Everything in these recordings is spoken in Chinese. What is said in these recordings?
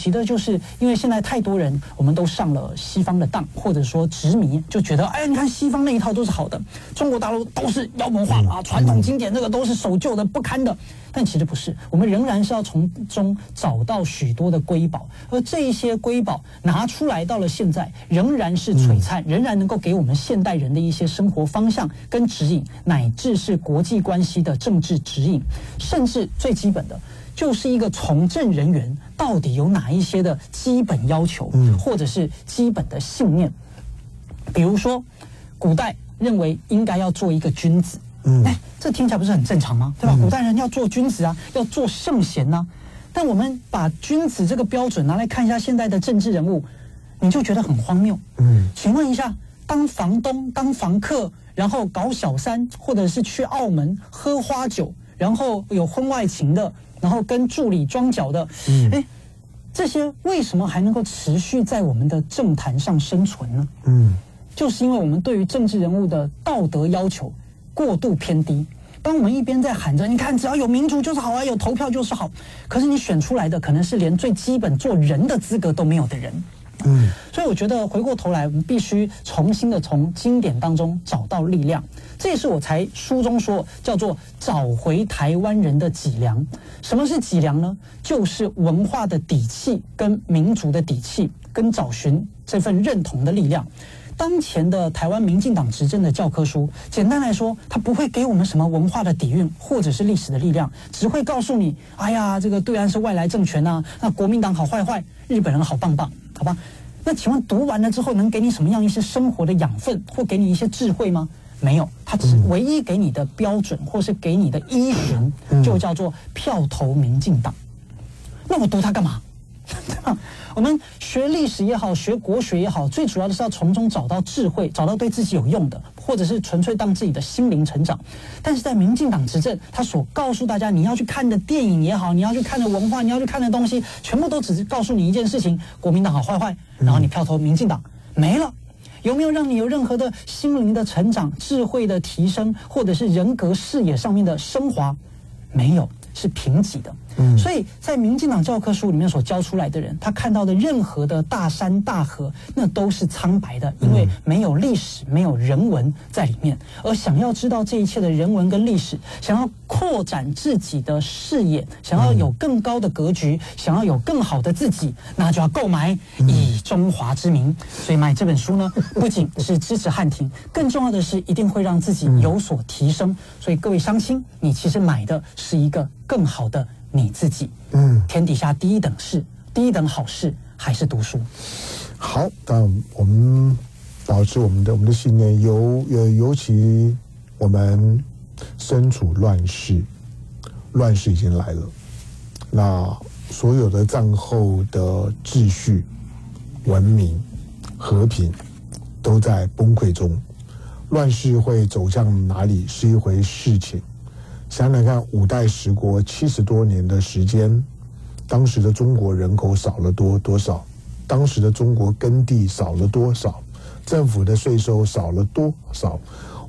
提的就是，因为现在太多人我们都上了西方的当，或者说执迷，就觉得哎，你看西方那一套都是好的，中国大陆都是妖魔化啊，传统经典这个都是守旧的不堪的。但其实不是，我们仍然是要从中找到许多的瑰宝，而这一些瑰宝拿出来到了现在，仍然是璀璨，仍然能够给我们现代人的一些生活方向跟指引，乃至是国际关系的政治指引，甚至最基本的就是一个从政人员到底有哪一些的基本要求，或者是基本的信念。比如说，古代认为应该要做一个君子。这听起来不是很正常吗？对吧？古代人要做君子啊，要做圣贤啊。但我们把君子这个标准拿来看一下现在的政治人物，你就觉得很荒谬。请问一下，当房东、当房客，然后搞小三，或者是去澳门喝花酒，然后有婚外情的，然后跟助理装脚的，这些为什么还能够持续在我们的政坛上生存呢？就是因为我们对于政治人物的道德要求过度偏低。当我们一边在喊着，你看只要有民主就是好啊，有投票就是好，可是你选出来的可能是连最基本做人的资格都没有的人。所以我觉得回过头来，我们必须重新的从经典当中找到力量。这也是我才书中说叫做找回台湾人的脊梁。什么是脊梁呢？就是文化的底气跟民族的底气，跟找寻这份认同的力量。当前的台湾民进党执政的教科书，简单来说，它不会给我们什么文化的底蕴或者是历史的力量，只会告诉你，哎呀，这个对岸是外来政权啊，那国民党好坏坏，日本人好棒棒，好吧？那请问读完了之后，能给你什么样一些生活的养分，或给你一些智慧吗？没有，它只唯一给你的标准，或是给你的依循，就叫做票投民进党。那我读它干嘛？我们学历史也好，学国学也好，最主要的是要从中找到智慧，找到对自己有用的，或者是纯粹当自己的心灵成长。但是在民进党执政，他所告诉大家你要去看的电影也好，你要去看的文化，你要去看的东西，全部都只是告诉你一件事情：国民党好坏坏，然后你票投民进党，没了。有没有让你有任何的心灵的成长、智慧的提升，或者是人格视野上面的升华？没有，是贫瘠的。所以在民进党教科书里面所教出来的人，他看到的任何的大山大河，那都是苍白的，因为没有历史，没有人文在里面。而想要知道这一切的人文跟历史，想要扩展自己的视野，想要有更高的格局，想要有更好的自己，那就要购买《以中华之名》。所以买这本书呢，不仅是支持汉庭，更重要的是一定会让自己有所提升。所以各位乡亲，你其实买的是一个更好的你自己。天底下第一等事，第一等好事还是读书。 好，但我们保持我们的信念，尤其我们身处乱世，乱世已经来了。那所有的战后的秩序、文明、和平都在崩溃中。乱世会走向哪里是一回事情。想想看，5代10国70多年的时间，当时的中国人口少了多少？当时的中国耕地少了多少？政府的税收少了多少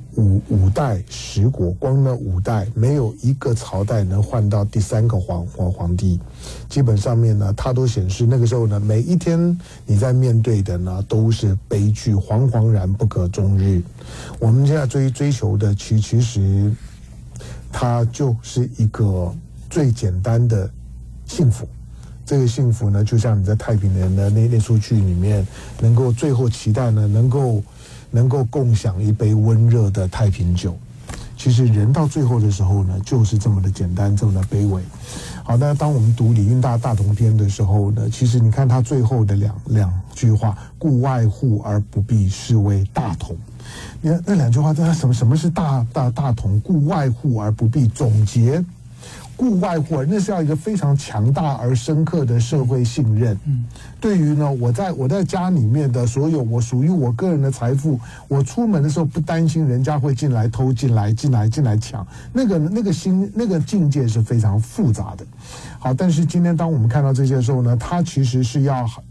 ？5代10国，光那5代没有一个朝代能换到第3个皇帝。基本上面呢，它都显示那个时候呢，每一天你在面对的呢都是悲剧，惶然不可终日。我们现在追求的其实它就是一个最简单的幸福。这个幸福呢，就像你在太平人的那出剧里面，能够最后期待呢，能够共享一杯温热的太平酒。其实人到最后的时候呢，就是这么的简单，这么的卑微。好，那当我们读李运大同篇的时候呢，其实你看他最后的两句话：故外户而不必视为大同。你看那2句话，什么是大同？故外户而不必。总结，故外户，那是要一个非常强大而深刻的社会信任。对于呢，我在家里面的所有我属于我个人的财富，我出门的时候不担心人家会进来偷，进来抢。那个境界是非常复杂的。好，但是今天当我们看到这些的时候呢，它其实是要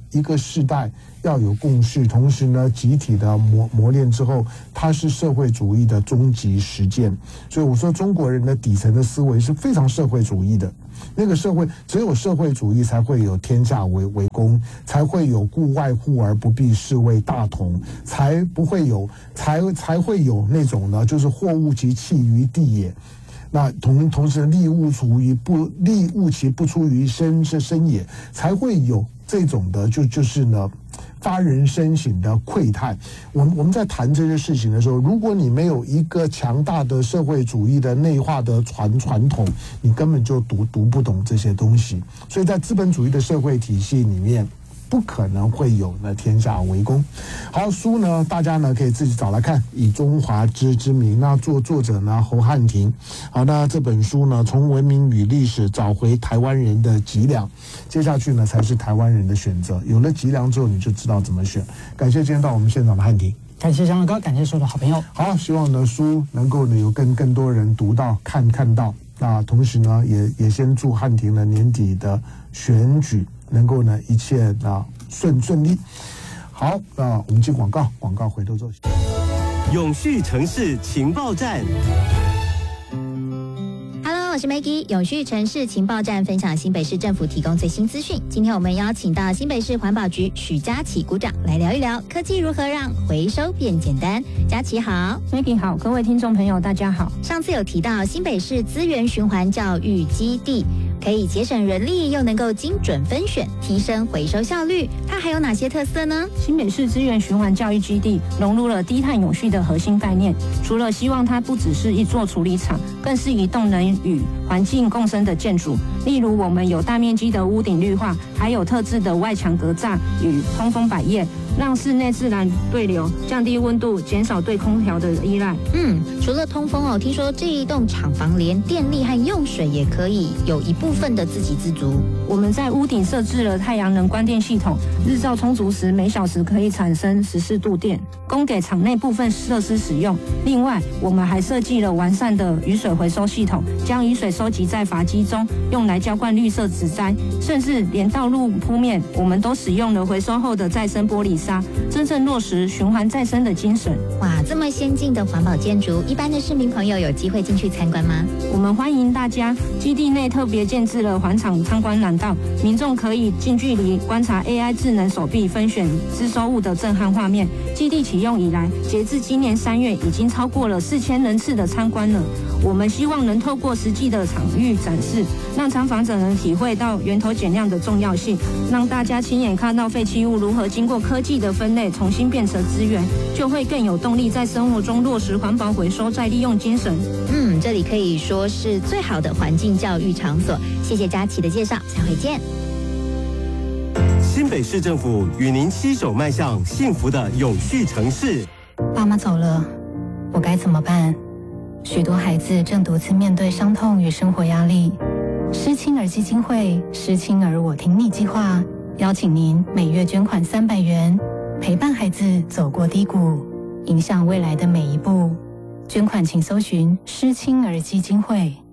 一个世代要有共识，同时呢，集体的磨练之后，它是社会主义的终极实践。所以我说，中国人的底层的思维是非常社会主义的。那个社会只有社会主义才会有天下为公，才会有故外户而不必视为大同，才不会有才会有那种呢，就是货物其弃于地也。那同时利物其不出于身也，才会有这种的就是呢发人深省的喟叹。我们在谈这些事情的时候，如果你没有一个强大的社会主义的内化的传统，你根本就读不懂这些东西。所以在资本主义的社会体系里面，不可能会有呢天下为公。好，书呢大家呢可以自己找来看，以中华之名。那作者呢侯汉廷。好，那这本书呢从文明与历史找回台湾人的脊梁，接下去呢才是台湾人的选择。有了脊梁之后，你就知道怎么选。感谢今天到我们现场的汉廷， 感谢张乐哥，感谢所有的好朋友。 好，希望呢书能够呢有更多人读到看到。那同时呢也先祝汉廷呢年底的选举能够呢一切呢顺利。好，那我们进广告回头做。 永续城市情报站。 Hello， 我是 Maggie， 永续城市情报站分享新北市政府提供最新资讯。今天我们邀请到新北市环保局许佳琪股长来聊一聊科技如何让回收变简单。佳琪好。 Maggie 好，各位听众朋友大家好。 上次有提到新北市资源循环教育基地可以节省人力，又能够精准分选，提升回收效率。它还有哪些特色呢？ 新北市资源循环教育基地融入了低碳永续的核心概念，除了希望它不只是一座处理厂，更是以动能与环境共生的建筑。例如，我们有大面积的屋顶绿化，还有特制的外墙格栅与通风百叶，让室内自然对流，降低温度，减少对空调的依赖。 除了通风听说这一栋厂房连电力和用水也可以有一部分的自给自足。 我们在屋顶设置了太阳能光电系统，日照充足时，每小时可以产生14度电，供给厂内部分设施使用。另外，我们还设计了完善的雨水回收系统，将雨水收集在阀机中，用来浇灌绿色植栽，甚至连道路铺面，我们都使用了回收后的再生玻璃砂，真正落实循环再生的精神。 哇，这么先进的环保建筑，一般的市民朋友有机会进去参观吗？ 我们欢迎大家，基地内特别建置了环场参观廊道，民众可以近距离观察 AI 智能手臂分选资收物的震撼画面。基地启用以来，截至今年3月，已经超过了4000人次的参观了。我们希望能透过实际的场域展示，让参访者能体会到源头减量的重要性，让大家亲眼看到废弃物如何经过科技的分类，重新变成资源，就会更有动力在生活中落实环保回收再利用精神。 这里可以说是最好的环境教育场所。谢谢佳琪的介绍，下回见。 新北市政府与您携手迈向幸福的永续城市。 爸妈走了，我该怎么办？许多孩子正独自面对伤痛与生活压力。失亲儿基金会失亲儿我挺你计划，邀请您每月捐款300元，陪伴孩子走过低谷，影响未来的每一步。捐款请搜寻失亲儿基金会。